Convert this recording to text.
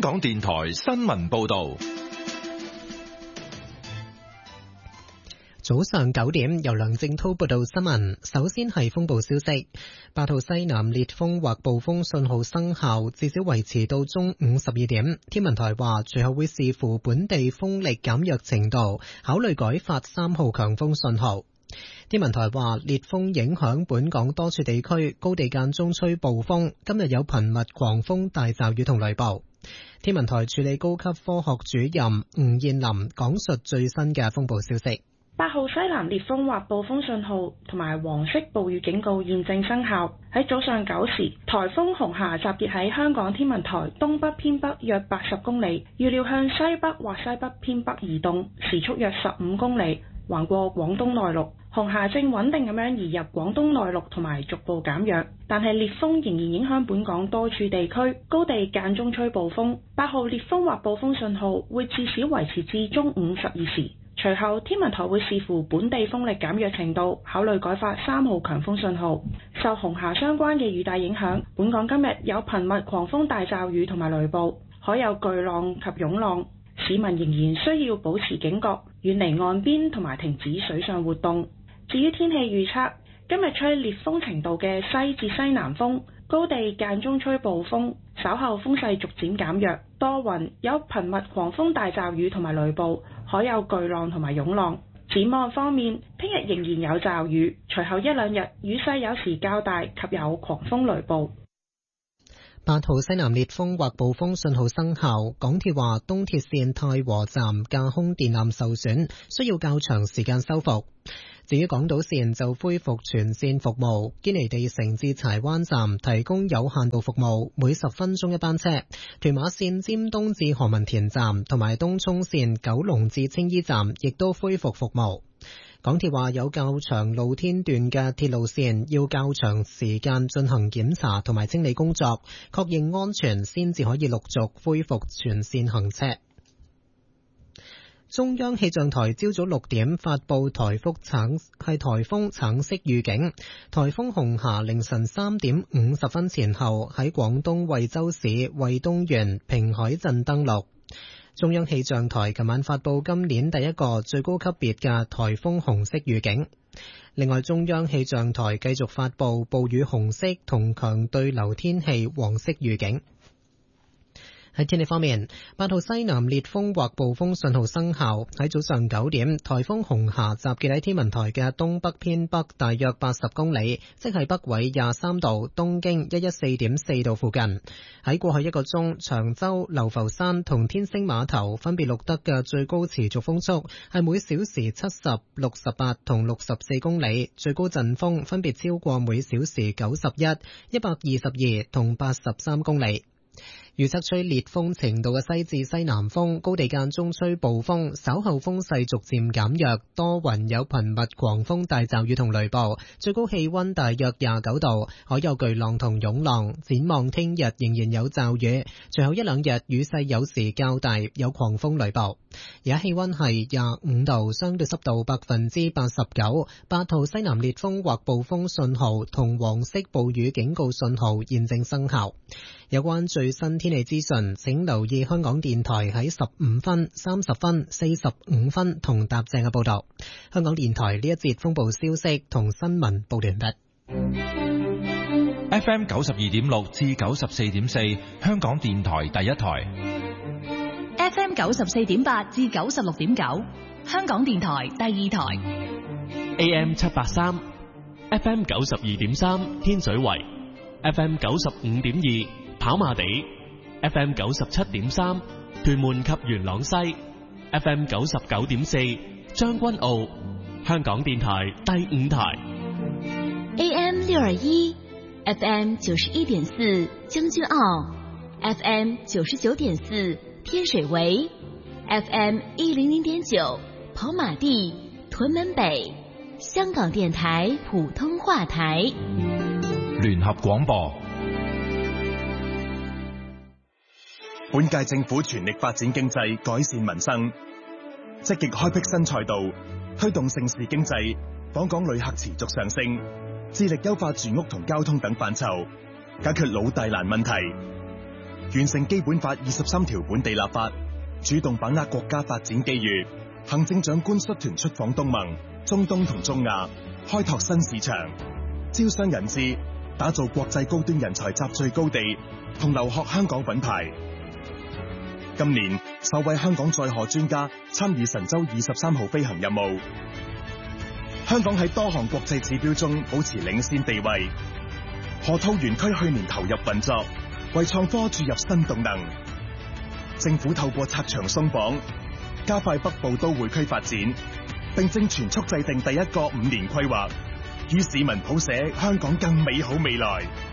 港電台新聞報道。 早上9點，由梁正濤報道新聞。首先係風暴消息，8號西南烈風或暴風信號生效，至少維持到中午12點。天文台話，隨後會視乎本地風力減弱程度，考慮改發3號強風信號。天文台話，烈風影響本港多處地區，高地間中吹暴風，今日有頻密狂風大驟雨同雷暴。天文台助理高級科學主任吳燕林講述最新嘅風暴消息。 8號西南烈風或暴風信號同埋黃色暴雨警告現正生效。喺早上9時，颱風紅霞集結喺香港天文台東北偏北約80公里，預料向西北或西北偏北移動，時速約15公里，橫過廣東內陸。紅霞正穩定咁樣移入廣東內陸同埋逐步減弱，但係烈風仍然影響本港多處地區，高地間中吹暴風。8號烈風或暴風信號會至少維持至中午12時。隨後，天文台會視乎本地風力減弱程度，考慮改發3號強風信號。受紅霞相關嘅雨帶影響，本港今日有頻密狂風大驟雨同埋雷暴，海有巨浪及湧浪，市民仍然需要保持警覺，遠離岸邊同埋停止水上活動。至於天氣預測，今日吹烈風程度嘅西至西南風，高地間中吹暴風，稍後風勢逐漸減弱，多雲，有頻密狂風大驟雨同埋雷暴，海有巨浪同埋湧浪。展望方面，聽日仍然有驟雨，隨後1-2日雨勢有時較大及有狂風雷暴。 8號西南烈風或暴風信號生效，港鐵話東鐵線太和站架空電纜受損，需要較長時間修復。至於港島線就恢復全線服務，堅尼地城至柴灣站提供有限度服務，每10分鐘一班車。屯馬線尖東至何文田站同埋東涌線九龍至青衣站亦都恢復服務。港鐵話有較長露天段嘅鐵路線要較長時間進行檢查同埋清理工作，確認安全先至可以陸續恢復全線行車。中央氣象台朝早6點發布颱風橙色預警，颱風紅霞凌晨3點50分前後喺廣東惠州市惠東縣平海鎮登陸。中央氣象台琴晚發布今年第一個最高級別嘅颱風紅色預警。另外，中央氣象台繼續發布暴雨紅色同強對流天氣黃色預警。喺天氣方面，8號西南烈風或暴風信號生效。喺早上9點，颱風紅霞集結喺天文台嘅東北偏北大約80公里，即係北緯23度、東經114.4度附近。喺過去1個鐘，長洲、流浮山同天星碼頭分別錄得嘅最高持續風速係每小時70、68同64公里，最高陣風分別超過每小時91、122同83公里。預測吹烈風程度嘅西至西南風，高地間中吹暴風，稍後風勢逐漸減弱，多雲有頻密狂風大驟雨同雷暴，最高氣溫大約29度，海有巨浪同湧浪。展望聽日仍然有驟雨，隨後1-2日雨勢有時較大，有狂風雷暴。而家氣溫係25度，相對濕度89%。8號西南烈風或暴風信號同黃色暴雨警告信號現正生效。有關最新天氣資訊，請留意香港電台喺15分、30分、45分同踏正嘅報道。香港電台呢一節風暴消息同新聞報完畢。 FM 92.6至94.4，香港電台第一台。 FM 94.8至96.9，香港電台第二台。 AM 783 ，FM 92.3，天水圍 ，FM 95.2，跑馬地 ，FM 97.3，屯門及元朗西 ，FM 99.4，將軍澳，香港電台第五台。 AM 621 ，FM 91.4，將軍澳 ，FM 99.4，天水圍 ，FM 100.9，跑馬地，屯門北，香港電台普通話台。 聯合廣播。 本屆政府全力發展經濟，改善民生，積極開闢新賽道，推動盛事經濟，訪港旅客持續上升，致力優化住屋同交通等範疇，解決老大難問題。 完成基本法23條本地立法，主動把握國家發展機遇。行政長官率團出訪東盟、中東同中亞，開拓新市場，招商引資，打造國際高端人才集聚高地同留學香港品牌。今年首位香港載荷專家參與神舟23號飛行任務。香港喺多項國際指標中保持領先地位。河套園區去年投入運作，為創科注入新動能。政府透過拆牆鬆綁，加快北部都會區發展，並正全速制定第一個5年規劃，與市民譜寫香港更美好未來。